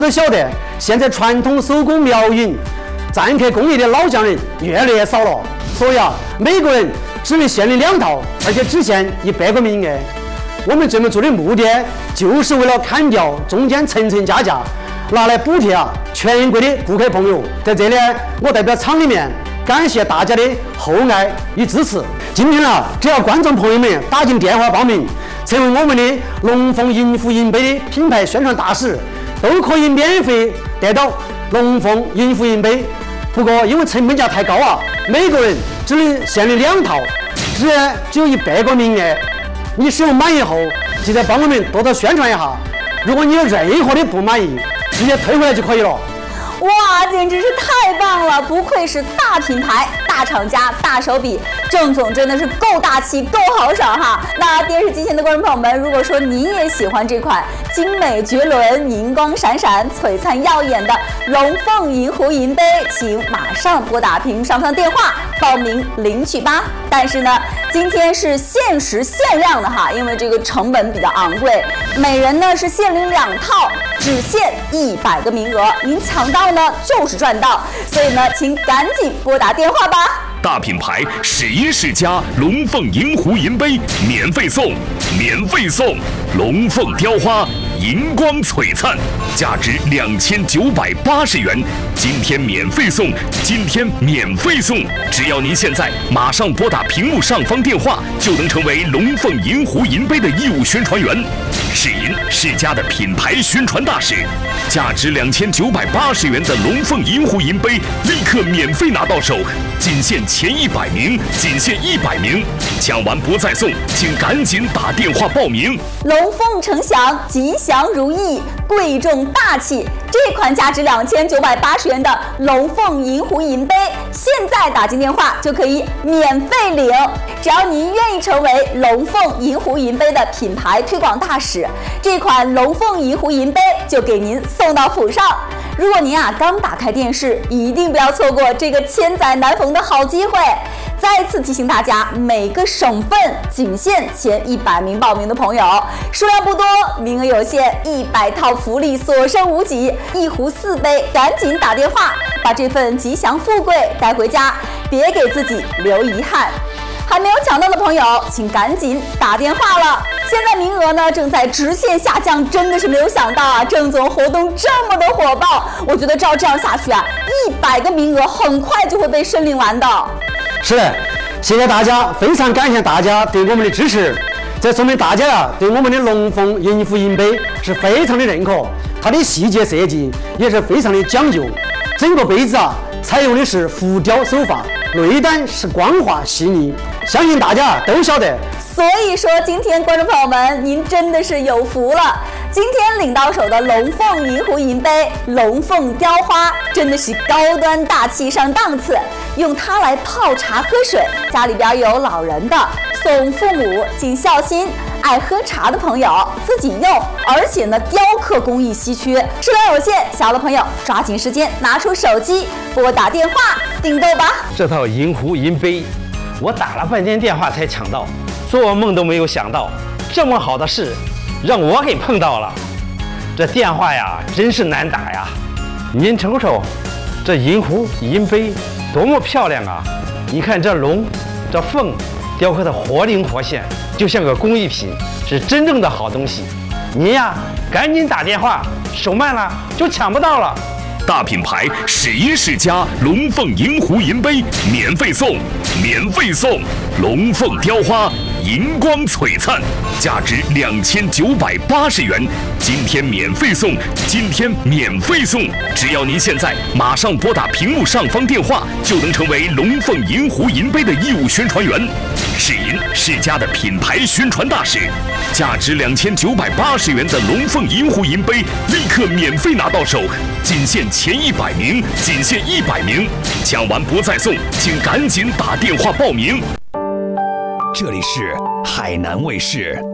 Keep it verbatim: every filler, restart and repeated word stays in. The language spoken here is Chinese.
都晓得，现在传统手工苗引、篆刻工艺的老匠人越来越少了，所以啊，每个人只能限领两套，而且只限一百个名额。我们这么做的目的，就是为了砍掉中间层层加价，拿来补贴啊全国的顾客朋友。在这里，我代表厂里面感谢大家的厚爱与支持。今天啊，只要观众朋友们打进电话报名，成为我们的龙凤银福银杯的品牌宣传大使，都可以免费得到龙凤银福银杯。不过因为成本价太高啊，每个人只能限领两套，只只有一百个名额。你使用满意后，记得帮我们多多宣传一下。如果你有任何的不满意，直接退回来就可以了。 哇，简直是太棒了！不愧是大品牌、大厂家、大手笔，郑总真的是够大气、够豪爽哈！那电视机前的观众朋友们，如果说您也喜欢这款精美绝伦、银光闪闪、璀璨耀眼的龙凤银壶银杯，请马上拨打屏幕上方的电话报名领取吧。但是呢，今天是限时限量的哈，因为这个成本比较昂贵，每人呢是限领两套，只限一百个名额，您抢到呢就是赚到，所以呢，请赶紧拨打电话吧。 大品牌世一世家龙凤银壶银杯免费送，免费送龙凤雕花银光璀璨，价值两千九百八十元，今天免费送，今天免费送，只要您现在马上拨打屏幕上方电话，就能成为龙凤银壶银杯的义务宣传员。世银世家的品牌宣传大使，价值两千九百八十元的龙凤银壶银杯立刻免费拿到手，仅限前一百名，仅限一百名，抢完不再送，请赶紧打电话报名。 龙凤呈祥，吉祥如意，贵重大气。这款价值两千九百八十元的龙凤银壶银杯，现在打进电话就可以免费领。只要您愿意成为龙凤银壶银杯的品牌推广大使，这款龙凤银壶银杯就给您送到府上。如果您啊刚打开电视，一定不要错过这个千载难逢的好机会。再次提醒大家，每个省份仅限前一百名报名的朋友，数量不多，名额有限，一百套福利所剩无几，一壶四杯，赶紧打电话，把这份吉祥富贵带回家，别给自己留遗憾。还没有抢到的朋友，请赶紧打电话了。现在名额呢正在直线下降，真的是没有想到啊，郑总活动这么的火爆，我觉得照这样下去啊，一百个名额很快就会被申领完的。 是的，谢谢大家，非常感谢大家对我们的支持。这说明大家啊对我们的龙凤银壶银杯是非常的认可，它的细节设计也是非常的讲究。整个杯子啊采用的是浮雕手法，内胆是光滑细腻，相信大家都晓得。 所以说，今天观众朋友们，您真的是有福了。今天领到手的龙凤银壶银杯、龙凤雕花，真的是高端大气上档次。用它来泡茶喝水，家里边有老人的，送父母尽孝心；爱喝茶的朋友自己用，而且呢，雕刻工艺稀缺，数量有限，小的朋友抓紧时间拿出手机拨打电话订购吧。 这套银壶银杯，我打了半天电话才抢到。做梦都没有想到，这么好的事让我给碰到了。这电话呀，真是难打呀！您瞅瞅，这银壶银杯多么漂亮啊！你看这龙、这凤雕刻的活灵活现，就像个工艺品，是真正的好东西。您呀，赶紧打电话，手慢了就抢不到了。 大品牌世一世家龙凤银壶银杯免费送，免费送龙凤雕花银光璀璨，价值两千九百八十元，今天免费送，今天免费送，只要您现在马上拨打屏幕上方电话，就能成为龙凤银壶银杯的义务宣传员。世银世家的品牌宣传大使，价值两千九百八十元的龙凤银壶银杯立刻免费拿到手，仅限前一百名，仅限一百名，抢完不再送，请赶紧打电话报名。 这里是海南卫视。